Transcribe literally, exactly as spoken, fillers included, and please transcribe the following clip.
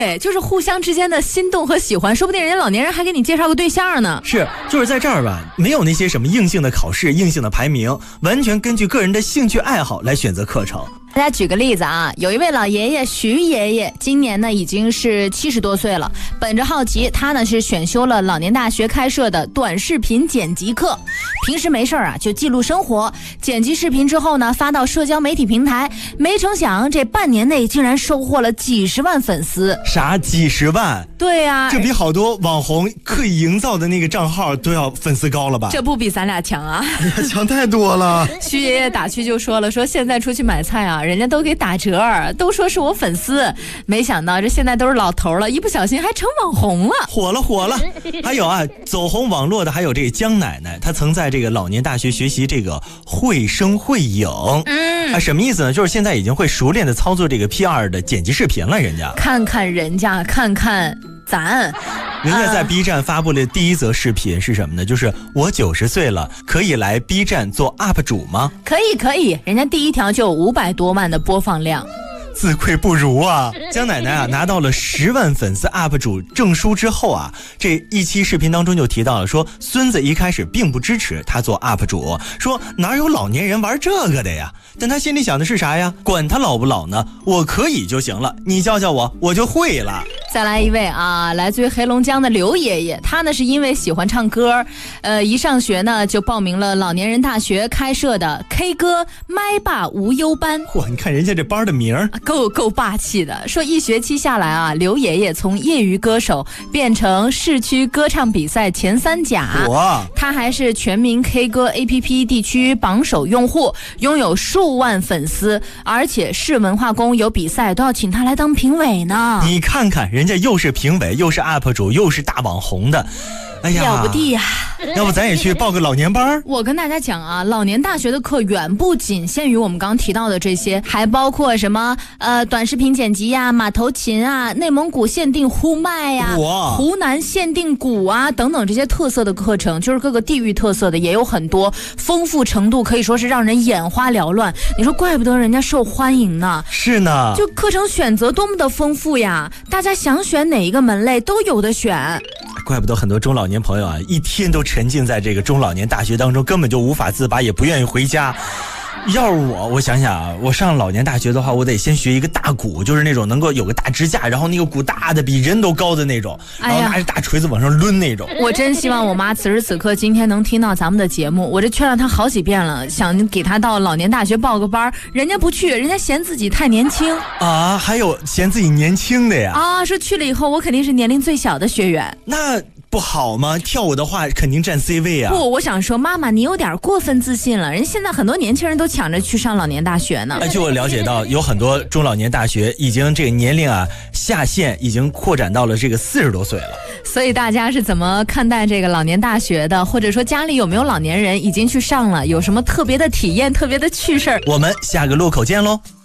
哎，就是互相之间的心动和喜欢，说不定人家老年人还给你介绍个对象呢。 是，就是在这儿吧，没有那些什么硬性的考试、硬性的排名，完全根据个人的兴趣爱好来选择课程。 大家举个例子啊，有一位老爷爷徐爷爷，今年呢已经是七十多岁了。本着好奇，他呢是选修了老年大学开设的短视频剪辑课。平时没事啊就记录生活，剪辑视频之后呢发到社交媒体平台。没成想这半年内竟然收获了几十万粉丝。 啥几十万？ 对啊， 这比好多网红刻意营造的那个账号都要粉丝高了吧？ 这不比咱俩强啊？ 哎呀，强太多了。 徐爷爷打趣就说了，说现在出去买菜啊，人家都给打折，都说是我粉丝，没想到这现在都是老头了，一不小心还成网红了， 火了火了。还有啊，走红网络的还有这个江奶奶，她曾在这个老年大学学习这个绘声绘影。嗯，啊，什么意思呢？就是现在已经会熟练的操作这个 P 二 的剪辑视频了。人家看看人家，看看咱。 人家在 B 站发布的第一则视频是什么呢？就是我九十岁了，可以来 B 站做 U P 主吗？ 可以可以，人家第一条就有五百多万的播放量。 自愧不如啊！江奶奶啊拿到了十万粉丝 U P 主证书之后啊，这一期视频当中就提到了说，孙子一开始并不支持他做 U P 主，说哪有老年人玩这个的呀？但他心里想的是啥呀？管他老不老呢，我可以就行了，你教教我，我就会了。 再来一位啊，来自于黑龙江的刘爷爷，他呢是因为喜欢唱歌，呃，一上学呢就报名了老年人大学开设的 K 歌麦霸无忧班。 嚯，你看人家这班的名儿， 够够霸气的。说一学期下来啊，刘爷爷从业余歌手变成市区歌唱比赛前三甲。 哇！ 他还是全民 K 歌 A P P 地区榜首用户，拥有数万粉丝，而且市文化宫有比赛都要请他来当评委呢。 你看看人家又是评委，又是 U P 主，又是大网红的。哎呀， 了不地呀、 啊！要不咱也去报个老年班？ 我跟大家讲啊，老年大学的课远不仅限于我们刚刚提到的这些，还包括什么呃短视频剪辑呀、马头琴啊、内蒙古限定呼麦呀、湖南限定鼓啊等等这些特色的课程，就是各个地域特色的也有很多，丰富程度可以说是让人眼花缭乱。你说怪不得人家受欢迎呢？ 是呢， 就课程选择多么的丰富呀，大家想选哪一个门类都有的选。 怪不得很多中老年朋友啊，一天都沉浸在这个中老年大学当中，根本就无法自拔，也不愿意回家。要是我，我想想啊，我上老年大学的话，我得先学一个大鼓，就是那种能够有个大支架，然后那个鼓大的比人都高的那种，然后拿着大锤子往上抡那种。 我真希望我妈此时此刻今天能听到咱们的节目，我这劝了她好几遍了，想给她到老年大学报个班，人家不去，人家嫌自己太年轻啊，还有嫌自己年轻的呀啊，说去了以后我肯定是年龄最小的学员， 那不好吗？跳舞的话肯定占 C 位啊。 不，我想说妈妈你有点过分自信了，人现在很多年轻人都抢着去上老年大学呢。 据我了解到，有很多中老年大学已经这个年龄啊下限已经扩展到了这个四十多岁了。 所以大家是怎么看待这个老年大学的？或者说家里有没有老年人已经去上了，有什么特别的体验、特别的趣事儿？ 我们下个路口见喽。